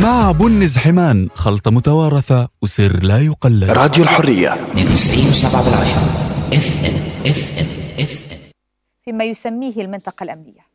مع بنز حمان، خلطة متوارثة وسر لا يقلد. راديو الحرية 92.7 FM. فيما يسميه المنطقة الأمنية.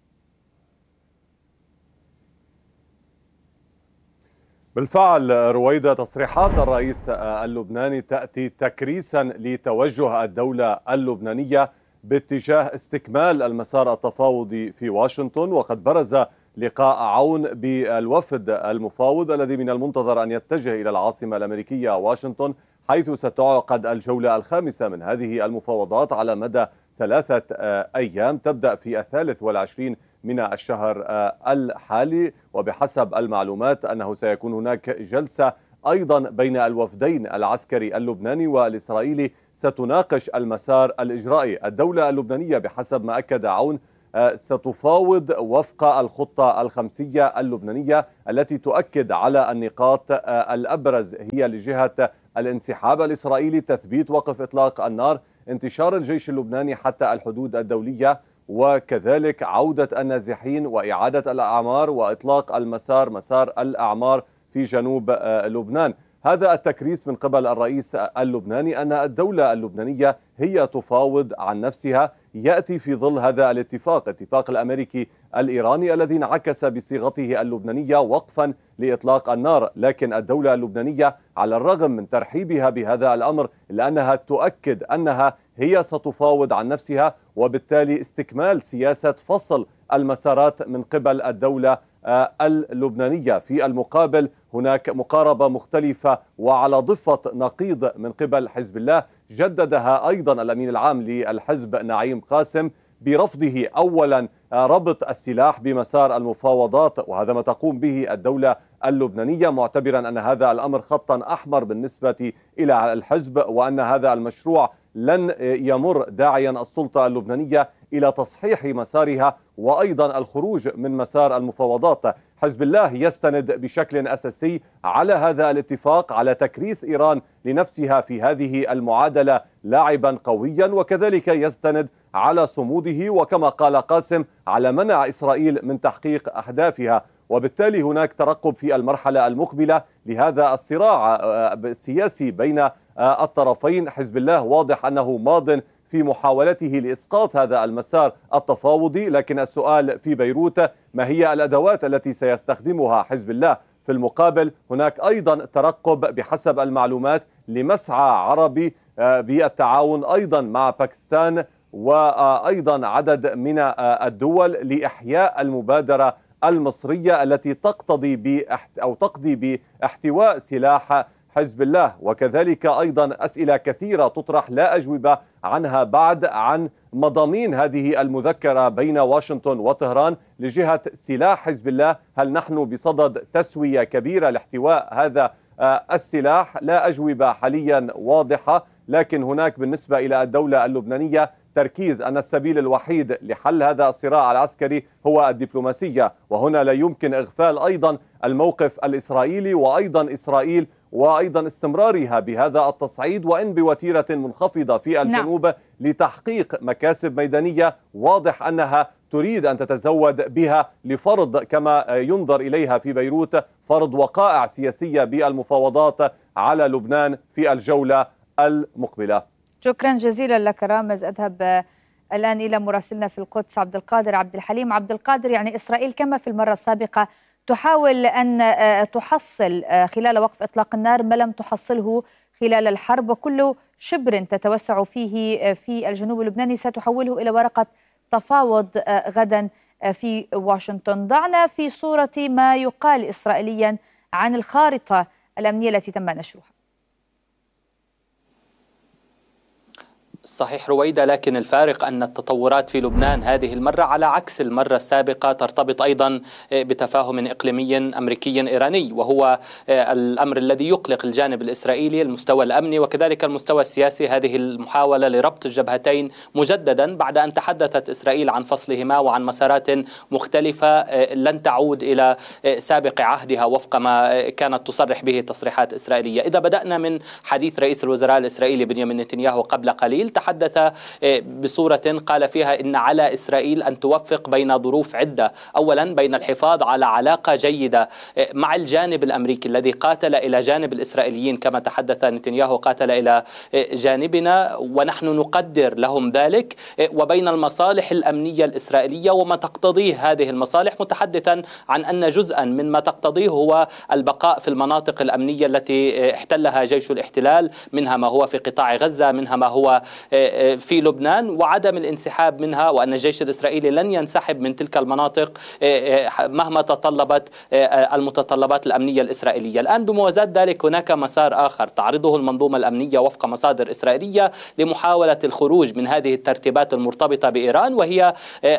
بالفعل رويدة، تصريحات الرئيس اللبناني تأتي تكريسا لتوجه الدولة اللبنانية باتجاه استكمال المسار التفاوضي في واشنطن، وقد برز لقاء عون بالوفد المفاوض الذي من المنتظر أن يتجه إلى العاصمة الأمريكية واشنطن، حيث ستعقد الجولة الخامسة من هذه المفاوضات على مدى 3 أيام تبدأ في 23 من الشهر الحالي. وبحسب المعلومات أنه سيكون هناك جلسة أيضا بين الوفدين العسكري اللبناني والإسرائيلي ستناقش المسار الإجرائي. الدولة اللبنانية بحسب ما أكد عون ستفاوض وفق الخطة الخمسية اللبنانية التي تؤكد على النقاط الأبرز، هي لجهة الانسحاب الإسرائيلي، تثبيت وقف إطلاق النار، انتشار الجيش اللبناني حتى الحدود الدولية، وكذلك عودة النازحين وإعادة الأعمار وإطلاق مسار الأعمار في جنوب لبنان. هذا التكريس من قبل الرئيس اللبناني أن الدولة اللبنانية هي تفاوض عن نفسها، يأتي في ظل هذا الاتفاق الأمريكي الإيراني الذي انعكس بصيغته اللبنانية وقفا لإطلاق النار. لكن الدولة اللبنانية على الرغم من ترحيبها بهذا الأمر لأنها تؤكد أنها هي ستفاوض عن نفسها، وبالتالي استكمال سياسة فصل المسارات من قبل الدولة اللبنانية. في المقابل هناك مقاربة مختلفة وعلى ضفة نقيض من قبل حزب الله، جددها أيضا الأمين العام للحزب نعيم قاسم برفضه أولا ربط السلاح بمسار المفاوضات، وهذا ما تقوم به الدولة اللبنانية، معتبرا أن هذا الأمر خطا أحمر بالنسبة إلى الحزب، وأن هذا المشروع لن يمر، داعيا السلطة اللبنانية إلى تصحيح مسارها وأيضا الخروج من مسار المفاوضات. حزب الله يستند بشكل أساسي على هذا الاتفاق، على تكريس إيران لنفسها في هذه المعادلة لاعبا قويا، وكذلك يستند على صموده وكما قال قاسم على منع إسرائيل من تحقيق أهدافها. وبالتالي هناك ترقب في المرحلة المقبلة لهذا الصراع السياسي بين الطرفين. حزب الله واضح أنه ماض في محاولته لإسقاط هذا المسار التفاوضي، لكن السؤال في بيروت ما هي الأدوات التي سيستخدمها حزب الله؟ في المقابل هناك أيضا ترقب بحسب المعلومات لمسعى عربي بالتعاون أيضا مع باكستان وأيضا عدد من الدول لإحياء المبادرة المصرية التي تقضي باحتواء سلاح حزب الله. وكذلك أيضا أسئلة كثيرة تطرح لا أجوبة عنها بعد عن مضامين هذه المذكرة بين واشنطن وطهران لجهة سلاح حزب الله. هل نحن بصدد تسوية كبيرة لاحتواء هذا السلاح؟ لا أجوبة حاليا واضحة، لكن هناك بالنسبة إلى الدولة اللبنانية تركيز أن السبيل الوحيد لحل هذا الصراع العسكري هو الدبلوماسية، وهنا لا يمكن إغفال أيضا الموقف الإسرائيلي وأيضا إسرائيل وأيضا استمرارها بهذا التصعيد وإن بوتيرة منخفضة في الجنوب لتحقيق مكاسب ميدانية واضح أنها تريد أن تتزود بها لفرض كما ينظر إليها في بيروت فرض وقائع سياسية بالمفاوضات على لبنان في الجولة المقبلة. شكرا جزيلا لك رامز. أذهب الآن إلى مراسلنا في القدس عبد القادر عبد الحليم. عبد القادر، يعني إسرائيل كما في المرة السابقة تحاول أن تحصل خلال وقف إطلاق النار ما لم تحصله خلال الحرب، وكل شبر تتوسع فيه في الجنوب اللبناني ستحوله إلى ورقة تفاوض غدا في واشنطن. ضعنا في صورة ما يقال إسرائيليا عن الخارطة الأمنية التي تم نشرها. صحيح رويدة، لكن الفارق أن التطورات في لبنان هذه المرة على عكس المرة السابقة ترتبط أيضا بتفاهم إقليمي أمريكي إيراني، وهو الأمر الذي يقلق الجانب الإسرائيلي، المستوى الأمني وكذلك المستوى السياسي. هذه المحاولة لربط الجبهتين مجددا بعد أن تحدثت إسرائيل عن فصلهما وعن مسارات مختلفة لن تعود إلى سابق عهدها وفق ما كانت تصرح به تصريحات إسرائيلية. إذا بدأنا من حديث رئيس الوزراء الإسرائيلي بنيامين نتنياهو قبل قليل، تحدث بصورة قال فيها إن على إسرائيل أن توفق بين ظروف عدة. أولا بين الحفاظ على علاقة جيدة مع الجانب الأمريكي الذي قاتل إلى جانب الإسرائيليين، كما تحدث نتنياهو قاتل إلى جانبنا ونحن نقدر لهم ذلك، وبين المصالح الأمنية الإسرائيلية وما تقتضيه هذه المصالح، متحدثا عن أن جزءا من ما تقتضيه هو البقاء في المناطق الأمنية التي احتلها جيش الاحتلال، منها ما هو في قطاع غزة، منها ما هو في لبنان، وعدم الانسحاب منها، وأن الجيش الإسرائيلي لن ينسحب من تلك المناطق مهما تطلبت المتطلبات الأمنية الإسرائيلية. الآن بموازاة ذلك هناك مسار آخر تعرضه المنظومة الأمنية وفق مصادر إسرائيلية لمحاولة الخروج من هذه الترتيبات المرتبطة بإيران، وهي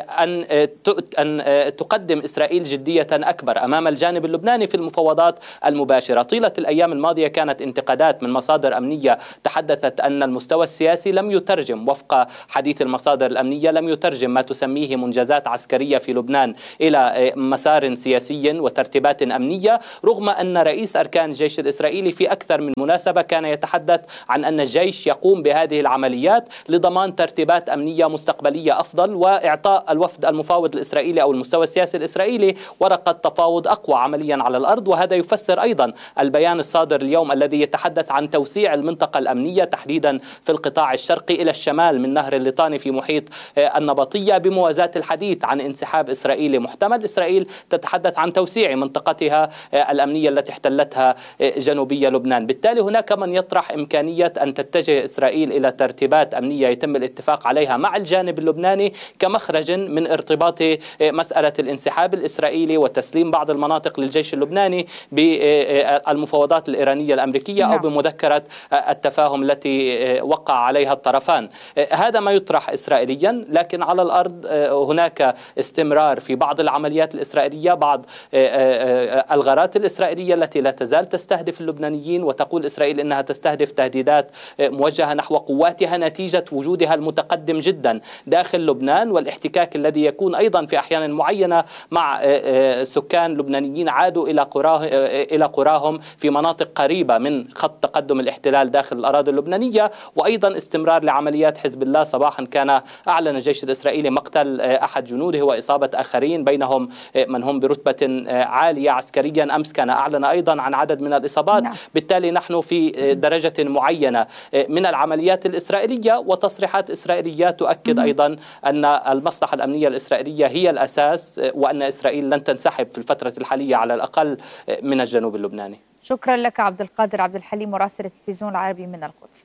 أن تقدم إسرائيل جدية أكبر أمام الجانب اللبناني في المفاوضات المباشرة. طيلة الأيام الماضية كانت انتقادات من مصادر أمنية تحدثت أن المستوى السياسي لم يترجم، وفق حديث المصادر الأمنية لم يترجم ما تسميه منجزات عسكرية في لبنان إلى مسار سياسي وترتيبات أمنية، رغم أن رئيس أركان الجيش الإسرائيلي في أكثر من مناسبة كان يتحدث عن أن الجيش يقوم بهذه العمليات لضمان ترتيبات أمنية مستقبلية أفضل، وإعطاء الوفد المفاوض الإسرائيلي أو المستوى السياسي الإسرائيلي ورقة تفاوض أقوى عمليا على الأرض. وهذا يفسر أيضا البيان الصادر اليوم الذي يتحدث عن توسيع المنطقة الأمنية تحديدا في القطاع الشرقي إلى الشمال من نهر الليطاني في محيط النبطية، بموازاة الحديث عن انسحاب إسرائيلي محتمل. إسرائيل تتحدث عن توسيع منطقتها الأمنية التي احتلتها جنوبية لبنان. بالتالي هناك من يطرح إمكانية أن تتجه إسرائيل إلى ترتيبات أمنية يتم الاتفاق عليها مع الجانب اللبناني كمخرج من ارتباط مسألة الانسحاب الإسرائيلي وتسليم بعض المناطق للجيش اللبناني بالمفاوضات الإيرانية الأمريكية أو بمذكرة التفاهم التي وقع عليها الطرفان. هذا ما يطرح إسرائيليا، لكن على الأرض هناك استمرار في بعض العمليات الإسرائيلية، بعض الغارات الإسرائيلية التي لا تزال تستهدف اللبنانيين، وتقول إسرائيل إنها تستهدف تهديدات موجهة نحو قواتها نتيجة وجودها المتقدم جدا داخل لبنان، والاحتكاك الذي يكون أيضا في أحيان معينة مع سكان لبنانيين عادوا إلى قراهم في مناطق قريبة من خط تقدم الاحتلال داخل الأراضي اللبنانية، وأيضا استمرار لعمليات حزب الله. صباحا كان أعلن الجيش الإسرائيلي مقتل أحد جنوده وإصابة آخرين بينهم من هم برتبة عالية عسكريا. أمس كان أعلن أيضا عن عدد من الإصابات. بالتالي نحن في درجة معينة من العمليات الإسرائيلية، وتصريحات إسرائيلية تؤكد أيضا أن المصلحة الأمنية الإسرائيلية هي الأساس، وأن إسرائيل لن تنسحب في الفترة الحالية على الأقل من الجنوب اللبناني. شكرا لك عبد القادر عبد الحليم مراسل التلفزيون العربي من القدس.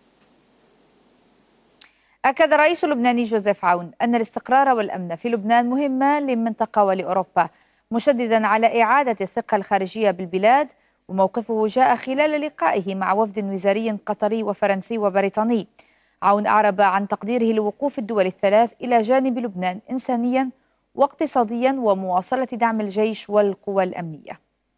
أكد الرئيس اللبناني جوزيف عون أن الاستقرار والأمن في لبنان مهمة للمنطقة ولأوروبا، مشددا على إعادة الثقة الخارجية بالبلاد. وموقفه جاء خلال لقائه مع وفد وزاري قطري وفرنسي وبريطاني. عون أعرب عن تقديره لوقوف الدول الثلاث إلى جانب لبنان إنسانيا واقتصاديا ومواصلة دعم الجيش والقوى الأمنية.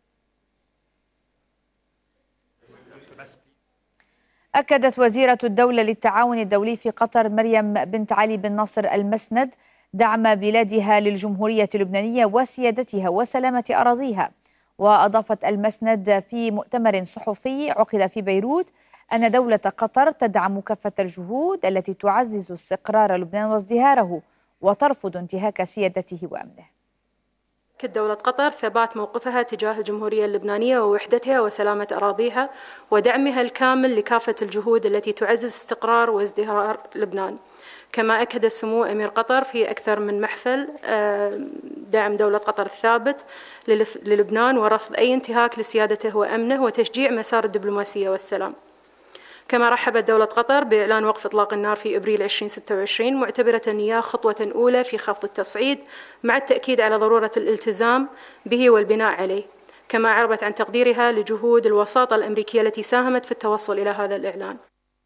أكدت وزيرة الدولة للتعاون الدولي في قطر مريم بنت علي بن ناصر المسند دعم بلادها للجمهورية اللبنانية وسيادتها وسلامة أراضيها. وأضافت المسند في مؤتمر صحفي عقد في بيروت أن دولة قطر تدعم كافة الجهود التي تعزز استقرار لبنان وازدهاره وترفض انتهاك سيادته وأمنه. دولة قطر ثبات موقفها تجاه الجمهورية اللبنانية ووحدتها وسلامة أراضيها ودعمها الكامل لكافة الجهود التي تعزز استقرار وازدهار لبنان. كما أكد سمو أمير قطر في أكثر من محفل دعم دولة قطر الثابت للبنان ورفض أي انتهاك لسيادته وأمنه وتشجيع مسار الدبلوماسية والسلام. كما رحبت دولة قطر بإعلان وقف إطلاق النار في أبريل 2026 معتبرة إياه خطوة أولى في خفض التصعيد مع التأكيد على ضرورة الالتزام به والبناء عليه. كما عربت عن تقديرها لجهود الوساطة الأمريكية التي ساهمت في التوصل إلى هذا الإعلان.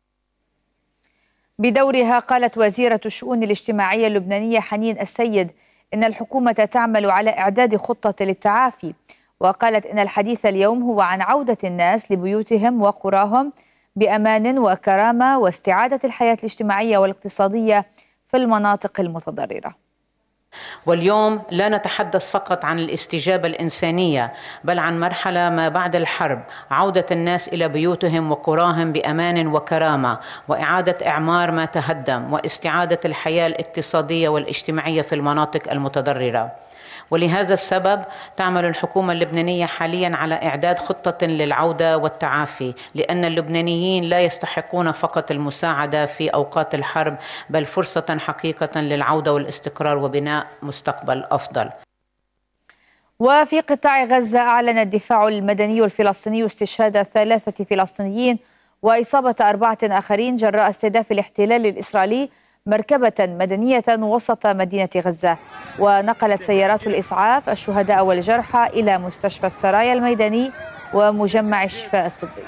بدورها قالت وزيرة الشؤون الاجتماعية اللبنانية حنين السيد إن الحكومة تعمل على إعداد خطة للتعافي. وقالت إن الحديث اليوم هو عن عودة الناس لبيوتهم وقراهم بأمان وكرامة واستعادة الحياة الاجتماعية والاقتصادية في المناطق المتضررة. واليوم لا نتحدث فقط عن الاستجابة الإنسانية، بل عن مرحلة ما بعد الحرب، عودة الناس إلى بيوتهم وقراهم بأمان وكرامة، وإعادة إعمار ما تهدم، واستعادة الحياة الاقتصادية والاجتماعية في المناطق المتضررة. ولهذا السبب تعمل الحكومة اللبنانية حاليا على إعداد خطة للعودة والتعافي، لأن اللبنانيين لا يستحقون فقط المساعدة في أوقات الحرب، بل فرصة حقيقة للعودة والاستقرار وبناء مستقبل أفضل. وفي قطاع غزة أعلن الدفاع المدني الفلسطيني استشهاد 3 فلسطينيين وإصابة 4 آخرين جراء استهداف الاحتلال الإسرائيلي مركبة مدنية وسط مدينة غزة. ونقلت سيارات الإسعاف الشهداء والجرحى إلى مستشفى السرايا الميداني ومجمع الشفاء الطبي.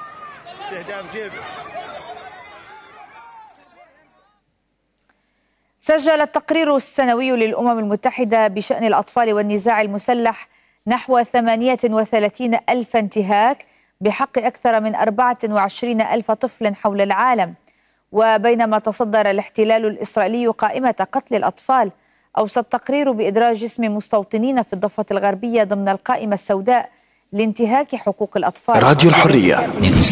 سجل التقرير السنوي للأمم المتحدة بشأن الأطفال والنزاع المسلح نحو 38 ألف انتهاك بحق أكثر من 24 ألف طفل حول العالم. وبينما تصدر الاحتلال الإسرائيلي قائمة قتل الأطفال، أوصى التقرير بإدراج اسم مستوطنين في الضفة الغربية ضمن القائمة السوداء لانتهاك حقوق الأطفال. راديو الحرية.